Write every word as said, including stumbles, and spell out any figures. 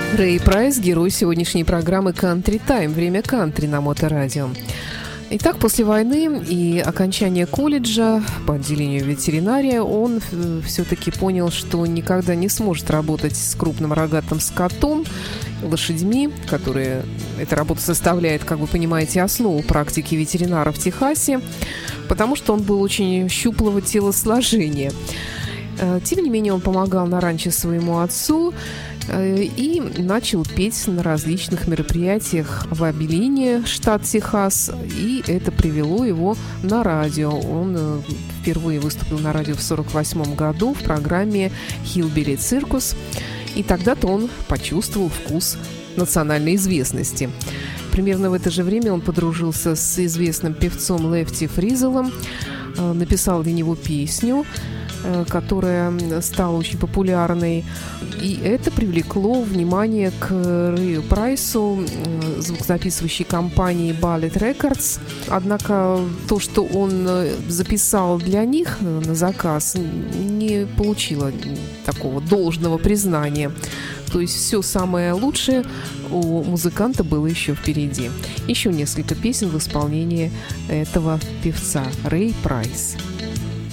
Рэй Прайс – герой сегодняшней программы «Country Time» – время кантри на Моторадио. Итак, после войны и окончания колледжа по отделению ветеринария он все-таки понял, что никогда не сможет работать с крупным рогатым скотом, лошадьми, которые... Эта работа составляет, как вы понимаете, основу практики ветеринара в Техасе, потому что он был очень щуплого телосложения. Тем не менее, он помогал на ранчо своему отцу и начал петь на различных мероприятиях в Абелине, штат Техас, и это привело его на радио. Он впервые выступил на радио в сорок восьмом году в программе «Хиллбилли Циркус», и тогда-то он почувствовал вкус национальной известности. Примерно в это же время он подружился с известным певцом Лефти Фризелом, написал для него песню, которая стала очень популярной. И это привлекло внимание к Рэю Прайсу, звукозаписывающей компании Ballet Records. Однако то, что он записал для них на заказ, не получило такого должного признания. То есть все самое лучшее у музыканта было еще впереди. Еще несколько песен в исполнении этого певца Рэй Прайс.